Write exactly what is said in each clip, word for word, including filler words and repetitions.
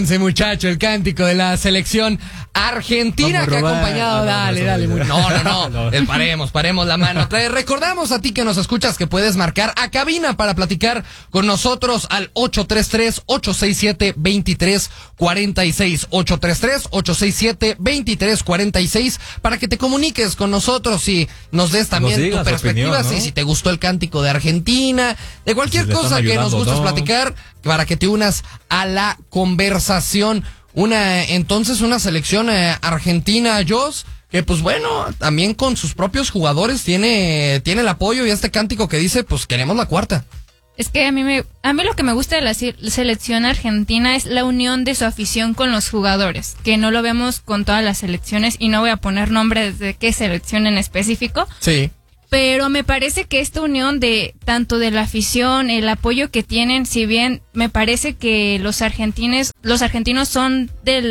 Ese muchacho, el cántico de la selección argentina que ha acompañado. Dale, dale. Muy... No, no, no. no. Paremos, paremos la mano. Te recordamos a ti que nos escuchas que puedes marcar a cabina para platicar con nosotros al ocho tres tres, ocho seis siete, dos tres cuatro seis. ocho tres tres, ocho seis siete, dos tres cuatro seis para que te comuniques con nosotros y nos des también nos tu perspectiva. Opinión, ¿no? Si, si te gustó el cántico de Argentina, de cualquier si cosa que nos gustes no. platicar, para que te unas a la conversación. Una, entonces, una selección eh, argentina, Jos, que pues bueno, también con sus propios jugadores tiene, tiene el apoyo y este cántico que dice, pues queremos la cuarta. Es que a mí me, a mí lo que me gusta de la selección argentina es la unión de su afición con los jugadores, que no lo vemos con todas las selecciones y no voy a poner nombres de qué selección en específico. Sí. Pero me parece que esta unión de tanto de la afición, el apoyo que tienen, si bien me parece que los argentines, los argentinos son de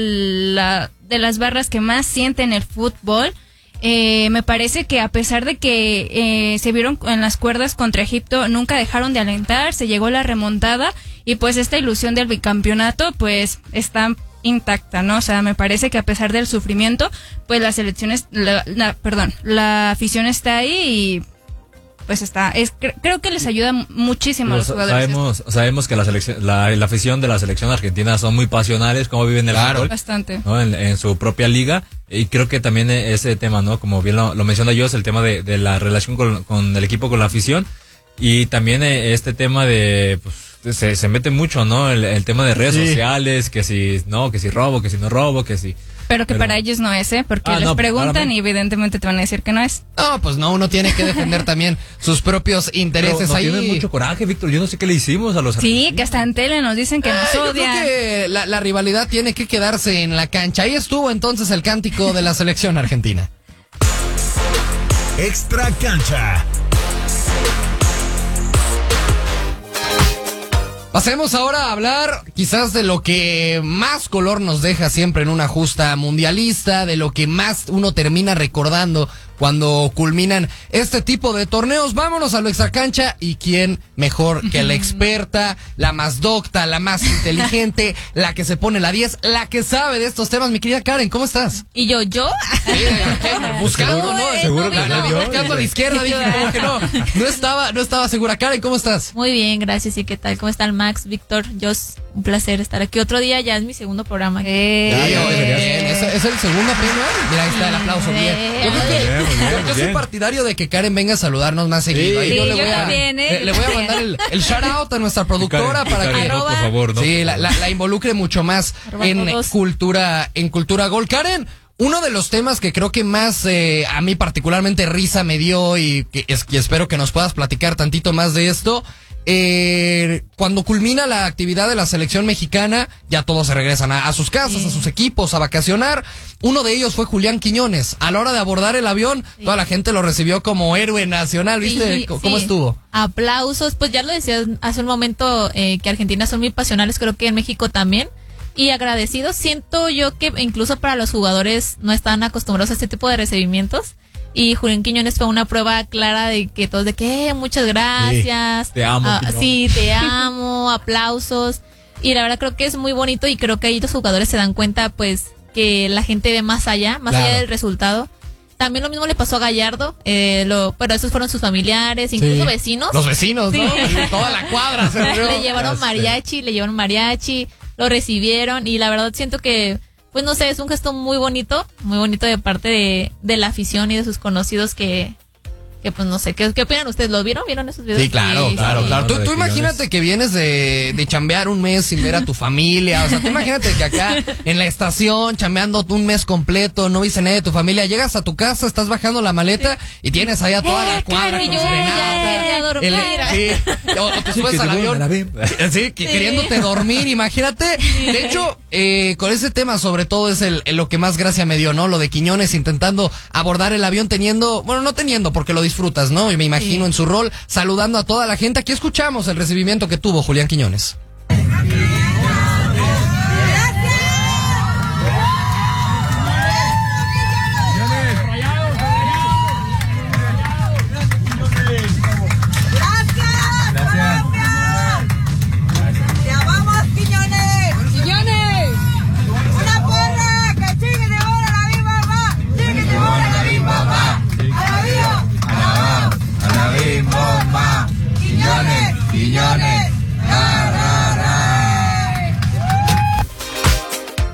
la de las barras que más sienten el fútbol, eh, me parece que a pesar de que eh, se vieron en las cuerdas contra Egipto, nunca dejaron de alentar, se llegó la remontada y pues esta ilusión del bicampeonato pues está intacta, ¿no? O sea, me parece que a pesar del sufrimiento, pues la selección es, la, la, perdón, la afición está ahí y pues está, es creo que les ayuda muchísimo a los jugadores. Sabemos, sabemos que la selección, la, la afición de la selección argentina son muy pasionales, como viven el claro, fútbol, bastante, ¿no? En, en su propia liga, y creo que también ese tema, ¿no? Como bien lo, lo menciona yo, es el tema de, de la relación con, con el equipo, con la afición, y también este tema de, pues, Se, se mete mucho, ¿no? El, el tema de redes sí. sociales, que si no, que si robo, que si no robo, que si... Pero que Pero... para ellos no es, ¿eh? Porque ah, les no, preguntan y evidentemente te van a decir que no es. No, pues no, uno tiene que defender también sus propios intereses. Pero no ahí. Tienen mucho coraje, Víctor, yo no sé qué le hicimos a los argentinos. Sí, que hasta en tele nos dicen que eh, nos odian. Yo creo que la, la rivalidad tiene que quedarse en la cancha. Ahí estuvo entonces el cántico de la selección argentina. Extra Cancha. Pasemos ahora a hablar quizás de lo que más color nos deja siempre en una justa mundialista, de lo que más uno termina recordando cuando culminan este tipo de torneos. Vámonos a lo extracancha y quién mejor que la experta, la más docta, la más inteligente, la que se pone la diez, la que sabe de estos temas. Mi querida Karen, ¿cómo estás? ¿Y yo? ¿Yo? Sí, buscando, ¿no? Seguro que la, la, yo. Buscando a la izquierda, dije, como que no, no estaba, no estaba segura. Karen, ¿cómo estás? Muy bien, gracias. ¿Y qué tal? ¿Cómo están Max, Víctor, Jos? Un placer estar aquí otro día, ya es mi segundo programa. Eh, sí, oye, bien. ¿Es, ¿Es el segundo premio? Mira, ahí está el aplauso. Bien. Yo creo que bien, bien, yo soy partidario de que Karen venga a saludarnos más seguido. Sí, Ahí yo, sí, le, voy yo a, también, ¿eh? le, le voy a mandar el, el shout out a nuestra productora Karen, para Karen, que no, por favor, no, sí, por la, favor. la, la involucre mucho más Arroba en todos. cultura, en cultura gol. Karen, uno de los temas que creo que más eh, a mí particularmente risa me dio y, que, es, y espero que nos puedas platicar tantito más de esto. Eh, cuando culmina la actividad de la selección mexicana, ya todos se regresan a, a sus casas, sí. a sus equipos, a vacacionar. Uno de ellos fue Julián Quiñones. A la hora de abordar el avión, sí. toda la gente lo recibió como héroe nacional, ¿viste? Sí, ¿Cómo sí. estuvo? Aplausos, pues ya lo decías hace un momento, eh, que Argentina son muy pasionales, creo que en México también. Y agradecidos, siento yo que incluso para los jugadores no están acostumbrados a este tipo de recibimientos. Y Julián Quiñones fue una prueba clara de que todos de que muchas gracias. Sí, te amo. Ah, sí, te amo, aplausos. Y la verdad creo que es muy bonito y creo que ahí los jugadores se dan cuenta pues que la gente ve más allá, más claro. allá del resultado. También lo mismo le pasó a Gallardo, eh, lo, pero esos fueron sus familiares, incluso sí. vecinos. Los vecinos, ¿no? Sí. Toda la cuadra se reunió. Le llevaron mariachi, le llevaron mariachi, lo recibieron y la verdad siento que pues no sé, es un gesto muy bonito, muy bonito de parte de, de la afición y de sus conocidos que, que pues no sé, ¿qué, qué opinan ustedes? ¿Lo vieron? ¿Vieron esos videos? Sí, claro, sí, claro, sí. claro. Tú, tú imagínate que vienes de, de chambear un mes sin ver a tu familia, o sea, tú imagínate que acá en la estación, chambeando un mes completo, no viste nadie de tu familia, llegas a tu casa, estás bajando la maleta y tienes allá toda la cuadra con serenata. El, sí, o, o te subes sí, al avión, sí, sí. queriéndote dormir, imagínate. De hecho, eh, con ese tema sobre todo es el, el lo que más gracia me dio, ¿no? Lo de Quiñones intentando abordar el avión teniendo, bueno, no teniendo porque lo disfrutas, ¿no? Y me imagino sí. en su rol, saludando a toda la gente. Aquí escuchamos el recibimiento que tuvo Julián Quiñones. ¡Te amamos, Quiñones! ¡Quiñones!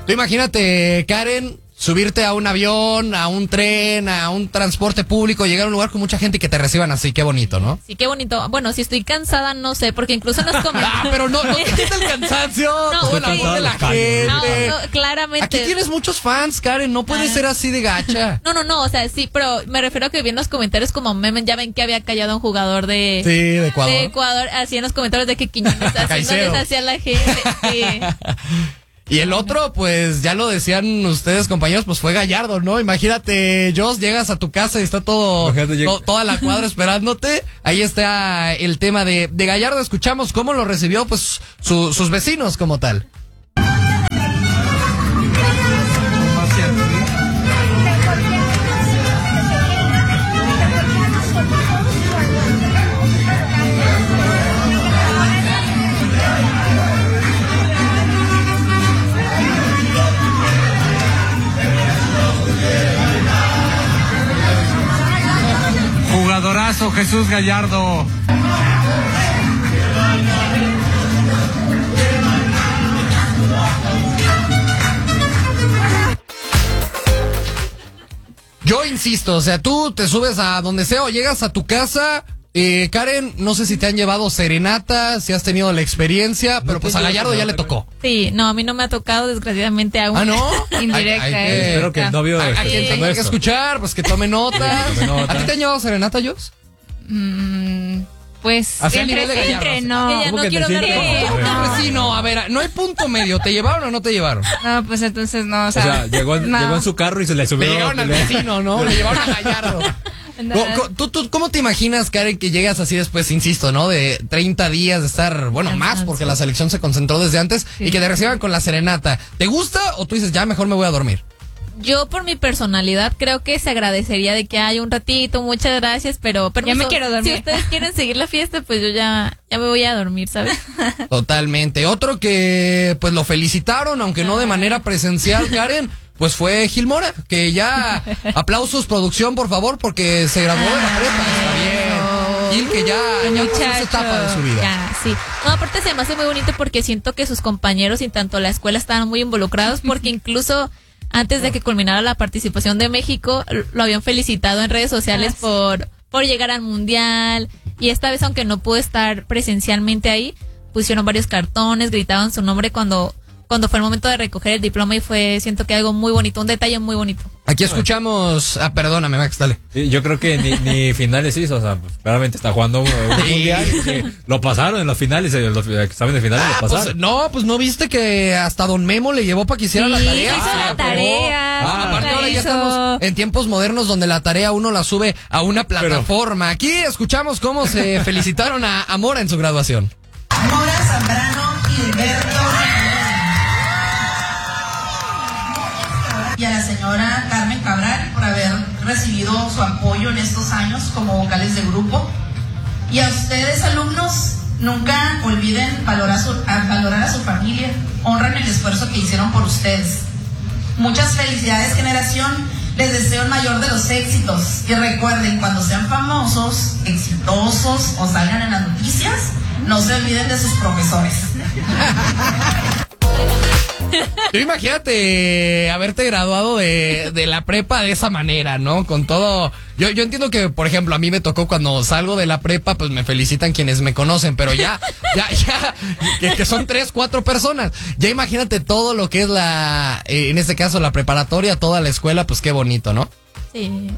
Tú imagínate, Karen, subirte a un avión, a un tren, a un transporte público, llegar a un lugar con mucha gente y que te reciban así, qué bonito, ¿no? Sí, qué bonito. Bueno, si estoy cansada, no sé, porque incluso nos comentarios... Ah, pero no, no te quita el cansancio, No, pues, el sí. amor de la No, gente. no, claramente. Aquí tienes muchos fans, Karen, no puedes Ah. ser así de gacha. No, no, no, o sea, sí, pero me refiero a que vi en los comentarios como memes, ya ven que había callado a un jugador de... Sí, de Ecuador. De Ecuador, así en los comentarios de que Quiñones haciéndoles Caicedo. hacia la gente. Sí. Y el otro, pues ya lo decían ustedes, compañeros, pues fue Gallardo, ¿no? Imagínate, Jos, llegas a tu casa y está todo, Imagínate, llega- to- toda la cuadra esperándote. Ahí está el tema de, de Gallardo. Escuchamos cómo lo recibió, pues, su- sus vecinos como tal. Jugadorazo Jesús Gallardo. Yo insisto, o sea, tú te subes a donde sea o llegas a tu casa. Eh, Karen, no sé si te han llevado serenata, si has tenido la experiencia, pero pues a Gallardo ya le tocó. Sí, no, a mí no me ha tocado, desgraciadamente, aún. Ah, ¿no? Indirecta, Hay- hay eh. que- Espero que el novio... A, a esté quien escuchando tenga que esto. escuchar, pues que tome notas. Tome nota. ¿A ti te han llevado serenata, Jos? Mm, pues Así al entre, nivel de Gallardo, entre así. no. Ella ¿Cómo no que te quiero hablar sientes? de... A ver. No, pues sí, no, a ver, no hay punto medio. ¿Te llevaron o no te llevaron? No, pues entonces no, o O sea, sea, llegó en, no. llegó en su carro y se le subió. Le llevaron al le- vecino, ¿no? Le llevaron a Gallardo. No. Co- co- ¿Tú, tú, ¿Cómo te imaginas, Karen, que llegas así después, insisto, ¿no? De treinta días de estar, bueno, más, porque la selección se concentró desde antes, Sí. y que te reciban con la serenata. ¿Te gusta o tú dices, ya mejor me voy a dormir? Yo por mi personalidad creo que se agradecería de que haya un ratito, muchas gracias, pero permiso, me quiero dormir. Si ustedes quieren seguir la fiesta, pues yo ya, ya me voy a dormir, ¿sabes? Totalmente. Otro que, pues, lo felicitaron, aunque no de manera presencial, Karen, pues fue Gil Mora, que ya, aplausos, producción, por favor, porque se graduó de la prepa. Está bien. Gil, que ya, ya pasó esa Muchacho. etapa de su vida. Ya, sí. No, aparte se me hace muy bonito porque siento que sus compañeros y tanto la escuela estaban muy involucrados porque incluso antes de que culminara la participación de México, l- lo habían felicitado en redes sociales Ah, sí. por, por llegar al mundial. Y esta vez, aunque no pudo estar presencialmente ahí, pusieron varios cartones, gritaban su nombre cuando, cuando fue el momento de recoger el diploma y fue, siento que algo muy bonito, un detalle muy bonito. Aquí escuchamos, ah, perdóname, Max, dale. Sí, yo creo que ni, ni finales hizo, o sea, pues, claramente está jugando un, un Sí. mundial. Que lo pasaron en los finales, en los exámenes finales Ah, lo pues, pasaron. no, pues no viste que hasta Don Memo le llevó para que hiciera la Sí, tarea. hizo la Ah, tarea, Ah, sí, aparte la ahora ya hizo. estamos en tiempos modernos donde la tarea uno la sube a una plataforma. Aquí escuchamos cómo se felicitaron a, a Mora en su graduación. Mora Zambrano Gilberto y a la señora Carmen Cabral por haber recibido su apoyo en estos años como vocales de grupo. Y a ustedes, alumnos, nunca olviden valorar, su- a, valorar a su familia, honran el esfuerzo que hicieron por ustedes. Muchas felicidades, generación, les deseo el mayor de los éxitos y recuerden, cuando sean famosos, exitosos o salgan en las noticias, no se olviden de sus profesores. Tú imagínate haberte graduado de, de la prepa de esa manera, ¿no? Con todo. Yo, yo entiendo que, por ejemplo, a mí me tocó cuando salgo de la prepa, pues me felicitan quienes me conocen, pero ya, ya, ya, que, que son tres, cuatro personas. Ya imagínate todo lo que es la, eh, en este caso, la preparatoria, toda la escuela, pues qué bonito, ¿no? Sí.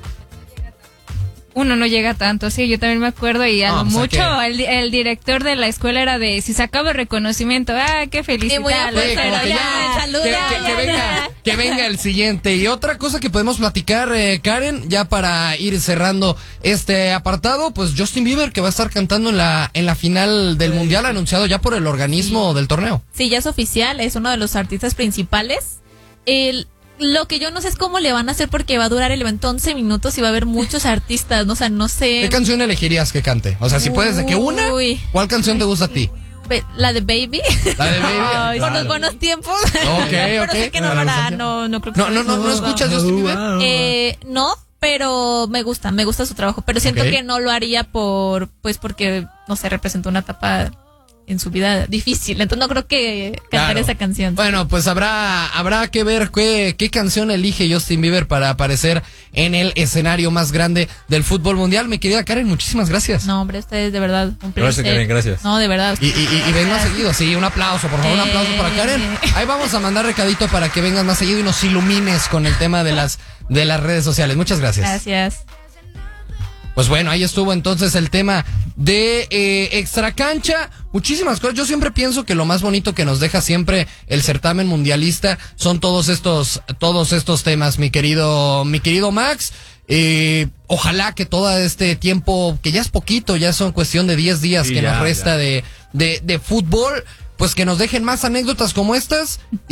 Uno no llega tanto, sí, yo también me acuerdo y a No, lo pues, mucho ¿a el, el director de la escuela era de si sacaba el reconocimiento, ah, qué felicidad. Sí, muy a Sí, Pero como que ya, ya, salud, que, ya, que- ya, que venga, ya. que venga el siguiente. Y otra cosa que podemos platicar, eh, Karen, ya para ir cerrando este apartado, pues Justin Bieber, que va a estar cantando en la, en la final del mundial, anunciado ya por el organismo del torneo. Sí, ya es oficial, es uno de los artistas principales. El, lo que yo no sé es cómo le van a hacer porque va a durar el evento once minutos y va a haber muchos artistas, no, o sea, no sé. ¿Qué canción elegirías que cante? O sea, si puedes de que una, Uy. ¿cuál canción te gusta a ti? Be- La de Baby. La de Baby. Ay, Claro. buenos, buenos tiempos. Ok, Pero ok. sé que no lo hará, no, no creo que No, no, no, no escuchas Justin Bieber. Eh, no, pero me gusta, me gusta su trabajo, pero siento Ok. que no lo haría por, pues porque, no sé, representó una etapa en su vida difícil. Entonces no creo que cantar Claro. esa canción. Bueno, pues habrá habrá que ver qué, qué canción elige Justin Bieber para aparecer en el escenario más grande del fútbol mundial. Mi querida Karen, muchísimas gracias. No, hombre, ustedes de verdad un placer. Gracias, Karen, gracias. No, de verdad. Y, y, y, y ven más seguido, sí, un aplauso, por favor, un aplauso para Karen. Ahí vamos a mandar recadito para que vengas más seguido y nos ilumines con el tema de las de las redes sociales. Muchas gracias. Gracias. Pues bueno, ahí estuvo entonces el tema de eh, Extracancha. Muchísimas cosas. Yo siempre pienso que lo más bonito que nos deja siempre el certamen mundialista son todos estos, todos estos temas, mi querido, mi querido Max. Eh, ojalá que todo este tiempo, que ya es poquito, ya son cuestión de diez días Sí, que ya, nos resta ya. de, de, de fútbol, pues que nos dejen más anécdotas como estas.